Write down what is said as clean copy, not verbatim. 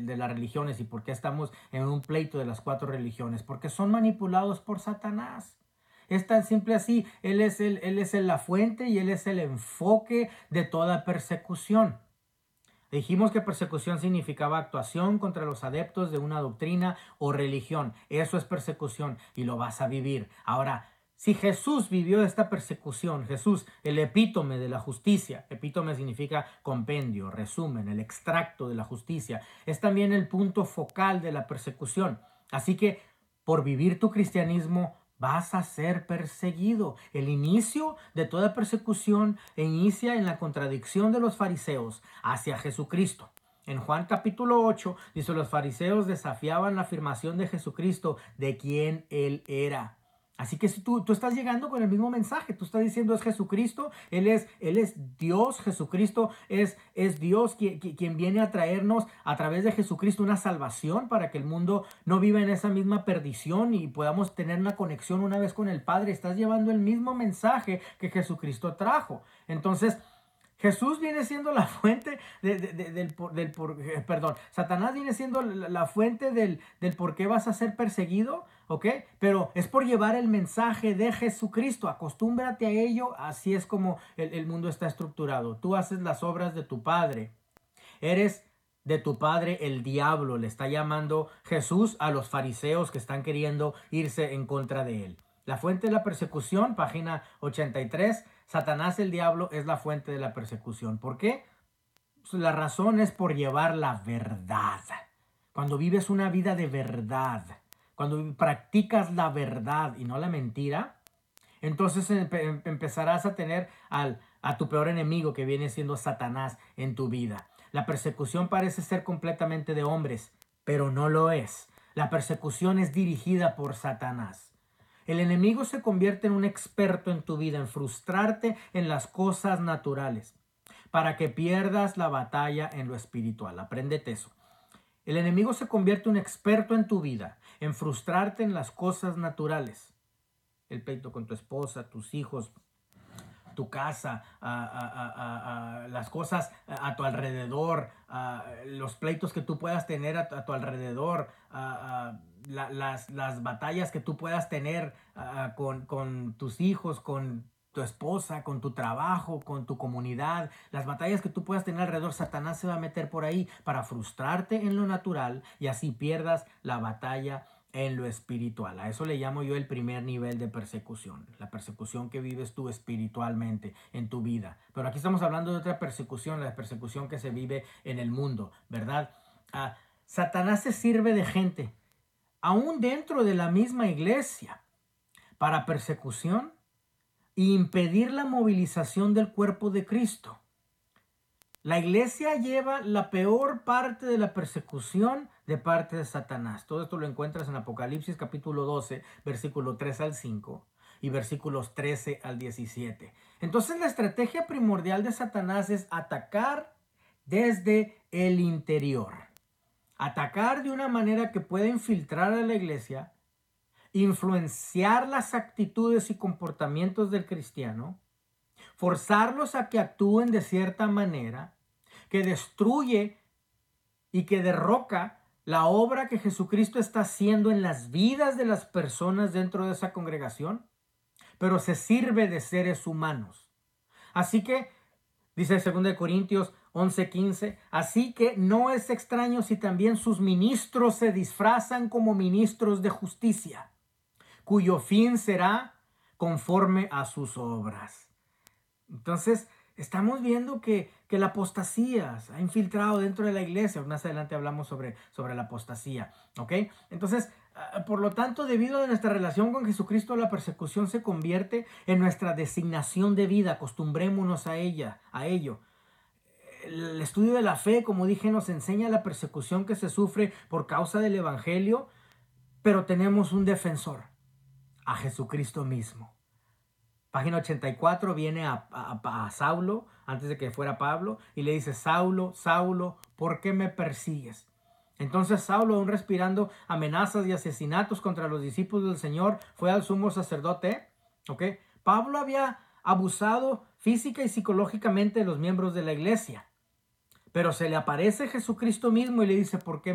de las religiones y por qué estamos en un pleito de las 4 religiones. Porque son manipulados por Satanás. Es tan simple así. Él es la fuente y Él es el enfoque de toda persecución. Dijimos que persecución significaba actuación contra los adeptos de una doctrina o religión. Eso es persecución y lo vas a vivir. Ahora, si Jesús vivió esta persecución, Jesús, el epítome de la justicia, epítome significa compendio, resumen, el extracto de la justicia, es también el punto focal de la persecución. Así que por vivir tu cristianismo vas a ser perseguido. El inicio de toda persecución inicia en la contradicción de los fariseos hacia Jesucristo. En Juan capítulo 8 dice: los fariseos desafiaban la afirmación de Jesucristo de quién Él era. Así que si tú estás llegando con el mismo mensaje, tú estás diciendo es Jesucristo, Él es Dios, Jesucristo es Dios quien viene a traernos a través de Jesucristo una salvación para que el mundo no viva en esa misma perdición y podamos tener una conexión una vez con el Padre. Estás llevando el mismo mensaje que Jesucristo trajo. Entonces, Jesús viene siendo la fuente Satanás viene siendo la fuente del por qué vas a ser perseguido, ¿ok? Pero es por llevar el mensaje de Jesucristo. Acostúmbrate a ello, así es como el mundo está estructurado. Tú haces las obras de tu padre. Eres de tu padre el diablo, le está llamando Jesús a los fariseos que están queriendo irse en contra de él. La fuente de la persecución, página 83, Satanás el diablo es la fuente de la persecución. ¿Por qué? Pues la razón es por llevar la verdad. Cuando vives una vida de verdad, cuando practicas la verdad y no la mentira, entonces empezarás a tener a tu peor enemigo, que viene siendo Satanás, en tu vida. La persecución parece ser completamente de hombres, pero no lo es. La persecución es dirigida por Satanás. El enemigo se convierte en un experto en tu vida, en frustrarte en las cosas naturales, para que pierdas la batalla en lo espiritual. Apréndete eso. El enemigo se convierte en un experto en tu vida, en frustrarte en las cosas naturales. El pleito con tu esposa, tus hijos, tu casa, las cosas a tu alrededor, los pleitos que tú puedas tener a tu alrededor, las batallas que tú puedas tener con tus hijos, con tu esposa, con tu trabajo, con tu comunidad, las batallas que tú puedas tener alrededor. Satanás se va a meter por ahí para frustrarte en lo natural y así pierdas la batalla en lo espiritual. A eso le llamo yo el primer nivel de persecución, la persecución que vives tú espiritualmente en tu vida. Pero aquí estamos hablando de otra persecución, la persecución que se vive en el mundo, ¿verdad? Satanás se sirve de gente, aún dentro de la misma iglesia, para persecución e impedir la movilización del cuerpo de Cristo. La iglesia lleva la peor parte de la persecución de parte de Satanás. Todo esto lo encuentras en Apocalipsis capítulo 12, versículo 3 al 5 y versículos 13 al 17. Entonces la estrategia primordial de Satanás es atacar desde el interior. Atacar de una manera que pueda infiltrar a la iglesia, influenciar las actitudes y comportamientos del cristiano, forzarlos a que actúen de cierta manera, que destruye y que derroca la obra que Jesucristo está haciendo en las vidas de las personas dentro de esa congregación, pero se sirve de seres humanos. Así que, dice 2 Corintios 11:15, así que no es extraño si también sus ministros se disfrazan como ministros de justicia, cuyo fin será conforme a sus obras. Entonces, estamos viendo que la apostasía se ha infiltrado dentro de la iglesia. Más adelante hablamos sobre la apostasía, ¿ok? Entonces, por lo tanto, debido a nuestra relación con Jesucristo, la persecución se convierte en nuestra designación de vida. Acostumbrémonos a ello. El estudio de la fe, como dije, nos enseña la persecución que se sufre por causa del evangelio, pero tenemos un defensor, a Jesucristo mismo. Página 84 viene a Saulo, antes de que fuera Pablo, y le dice: Saulo, Saulo, ¿por qué me persigues? Entonces Saulo, aún respirando amenazas y asesinatos contra los discípulos del Señor, fue al sumo sacerdote. ¿Ok? Pablo había abusado física y psicológicamente de los miembros de la iglesia, pero se le aparece Jesucristo mismo y le dice: ¿por qué